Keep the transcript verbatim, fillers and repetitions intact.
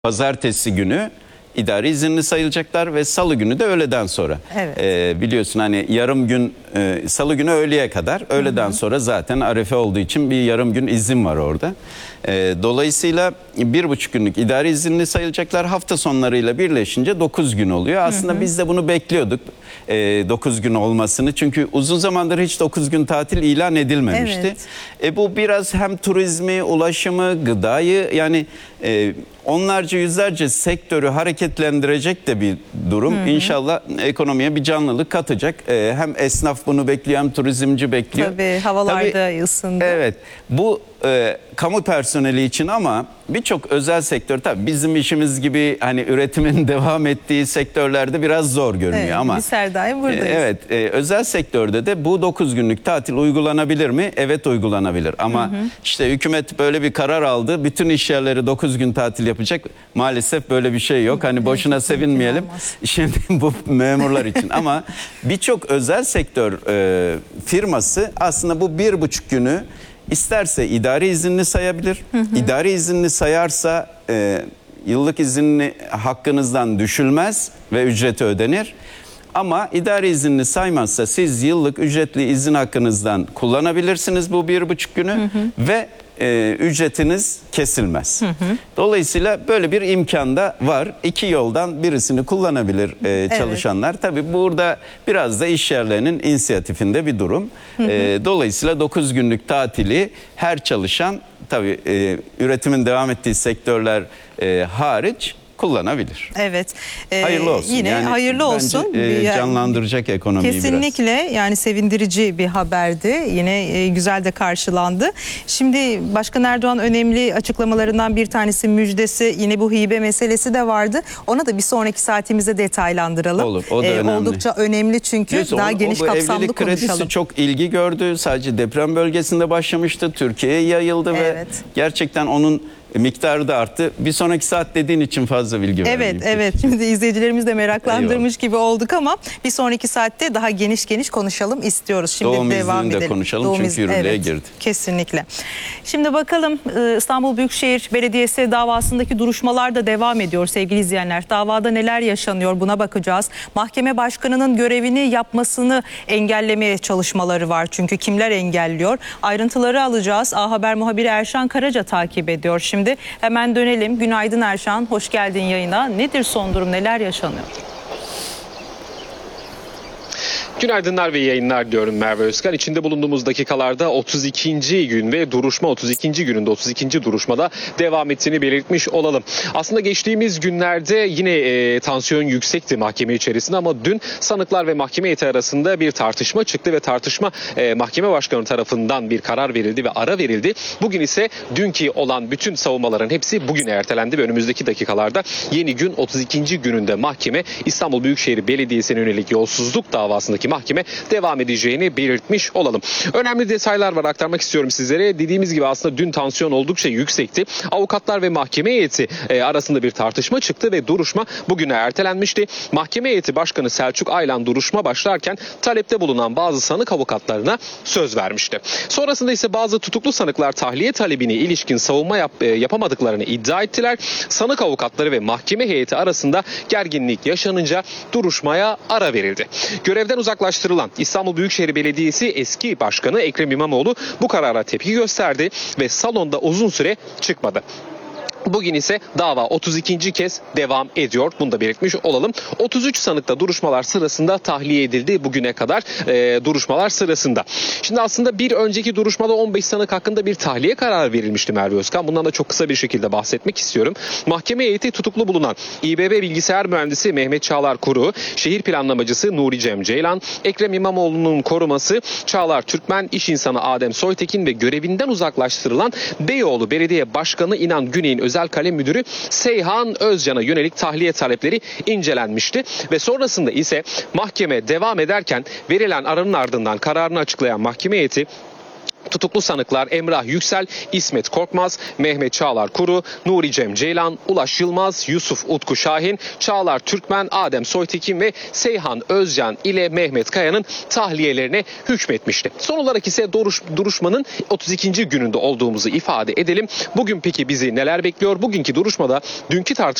Pazartesi günü idari izinli sayılacaklar ve salı günü de öğleden sonra. Evet. Ee, biliyorsun hani yarım gün e, salı günü öğleye kadar, öğleden hı hı. sonra zaten Arefe olduğu için bir yarım gün izin var orada. Ee, dolayısıyla bir buçuk günlük idari izinli sayılacaklar, hafta sonlarıyla birleşince dokuz gün oluyor. Aslında hı hı. biz de bunu bekliyorduk, e, dokuz gün olmasını, çünkü uzun zamandır hiç dokuz gün tatil ilan edilmemişti. Evet. E, bu biraz hem turizmi, ulaşımı, gıdayı, yani e, onlarca yüzlerce sektörü hareketlendirecek de bir durum. Hı hı. İnşallah ekonomiye bir canlılık katacak. Ee, hem esnaf bunu bekliyor, hem turizmci bekliyor. Tabii havalar da Tabii, ısındı. Evet, bu e, kamu personeli için, ama birçok özel sektör, tabii bizim işimiz gibi hani üretimin devam ettiği sektörlerde biraz zor görünüyor, Evet, ama biz her daim buradayız. E, evet, e, özel sektörde de bu dokuz günlük tatil uygulanabilir mi? Evet, uygulanabilir. Ama hı hı. işte hükümet böyle bir karar aldı. Bütün iş yerleri dokuz gün tatil yapacak. Maalesef böyle bir şey yok. Hani boşuna sevinmeyelim. Şimdi bu memurlar için. Ama birçok özel sektör e, firması aslında bu bir buçuk günü isterse idari izinli sayabilir. Hı hı. İdari izinli sayarsa e, yıllık izinli hakkınızdan düşülmez ve ücreti ödenir. Ama idari izinli saymazsa siz yıllık ücretli izin hakkınızdan kullanabilirsiniz bu bir buçuk günü, hı hı. ve e, ücretiniz kesilmez. Hı hı. Dolayısıyla böyle bir imkan da var. İki yoldan birisini kullanabilir e, çalışanlar. Evet. Tabii burada biraz da iş yerlerinin inisiyatifinde bir durum. Hı hı. E, dolayısıyla dokuz günlük tatili her çalışan, tabii e, üretimin devam ettiği sektörler e, hariç kullanabilir. Evet. Ee, hayırlı olsun. Yine yani hayırlı olsun. Bence, e, canlandıracak ekonomiyi Kesinlikle biraz. Yani sevindirici bir haberdi. Yine e, güzel de karşılandı. Şimdi Başkan Erdoğan önemli açıklamalarından bir tanesi, müjdesi, yine bu hibe meselesi de vardı. Ona da bir sonraki saatimizde detaylandıralım. Olur. O da ee, önemli. Oldukça önemli çünkü. Biliyorsun, daha o, geniş o, kapsamlı evlilik konuşalım. kredisi çok ilgi gördü. Sadece deprem bölgesinde başlamıştı. Türkiye'ye yayıldı, evet. ve gerçekten onun miktarı da arttı. Bir sonraki saat dediğin için fazla bilgi vermeyeyim. Evet, evet. Şimdi izleyicilerimiz de meraklandırmış Eyvallah. gibi olduk, ama bir sonraki saatte daha geniş geniş konuşalım istiyoruz. Şimdi Doğum devam iznini de edelim. konuşalım, Doğum çünkü izni, yürürlüğe evet, girdi. Kesinlikle. Şimdi bakalım, İstanbul Büyükşehir Belediyesi davasındaki duruşmalar da devam ediyor sevgili izleyenler. Davada neler yaşanıyor, buna bakacağız. Mahkeme başkanının görevini yapmasını engellemeye çalışmaları var. Çünkü kimler engelliyor? Ayrıntıları alacağız. A Haber muhabiri Erşan Karaca takip ediyor şimdi. Hemen dönelim. Günaydın Erşan, hoş geldin yayına. Nedir son durum, neler yaşanıyor? Günaydınlar ve yayınlar diyorum Merve Özkan. İçinde bulunduğumuz dakikalarda otuz ikinci gün ve duruşma otuz ikinci gününde otuz ikinci duruşmada devam ettiğini belirtmiş olalım. Aslında geçtiğimiz günlerde yine e, tansiyon yüksekti mahkeme içerisinde, ama dün sanıklar ve mahkeme heyeti arasında bir tartışma çıktı ve tartışma e, mahkeme başkanı tarafından bir karar verildi ve ara verildi. Bugün ise dünkü olan bütün savunmaların hepsi bugüne ertelendi ve önümüzdeki dakikalarda yeni gün otuz ikinci gününde mahkeme İstanbul Büyükşehir Belediyesi'ne yönelik yolsuzluk davasındaki mahkeme devam edeceğini belirtmiş olalım. Önemli detaylar var, aktarmak istiyorum sizlere. Dediğimiz gibi aslında dün tansiyon oldukça yüksekti. Avukatlar ve mahkeme heyeti e, arasında bir tartışma çıktı ve duruşma bugüne ertelenmişti. Mahkeme heyeti başkanı Selçuk Aylan duruşma başlarken talepte bulunan bazı sanık avukatlarına söz vermişti. Sonrasında ise bazı tutuklu sanıklar tahliye talebine ilişkin savunma yap, e, yapamadıklarını iddia ettiler. Sanık avukatları ve mahkeme heyeti arasında gerginlik yaşanınca duruşmaya ara verildi. Görevden uzaklaştırılan İstanbul Büyükşehir Belediyesi eski başkanı Ekrem İmamoğlu bu karara tepki gösterdi ve salonda uzun süre çıkmadı. Bugün ise dava otuz ikinci kez devam ediyor. Bunu da belirtmiş olalım. otuz üç sanıkta duruşmalar sırasında tahliye edildi bugüne kadar e, duruşmalar sırasında. Şimdi aslında bir önceki duruşmada on beş sanık hakkında bir tahliye kararı verilmişti Merve Özkan. Bundan da çok kısa bir şekilde bahsetmek istiyorum. Mahkeme heyeti tutuklu bulunan İBB bilgisayar mühendisi Mehmet Çağlar Kuru, şehir planlamacısı Nuri Cem Ceylan, Ekrem İmamoğlu'nun koruması Çağlar Türkmen, iş insanı Adem Soytekin ve görevinden uzaklaştırılan Beyoğlu Belediye Başkanı İnan Güney'in özel kalem müdürü Seyhan Özcan'a yönelik tahliye talepleri incelenmişti ve sonrasında ise mahkeme devam ederken verilen aranın ardından kararını açıklayan mahkeme heyeti Tutuklu sanıklar Emrah Yüksel, İsmet Korkmaz, Mehmet Çağlar Kuru, Nuri Cem Ceylan, Ulaş Yılmaz, Yusuf Utku Şahin, Çağlar Türkmen, Adem Soytekin ve Seyhan Özcan ile Mehmet Kaya'nın tahliyelerine hükmetmişti. Son olarak ise duruş, duruşmanın otuz ikinci gününde olduğumuzu ifade edelim. Bugün peki bizi neler bekliyor? Bugünkü duruşmada dünkü tartışma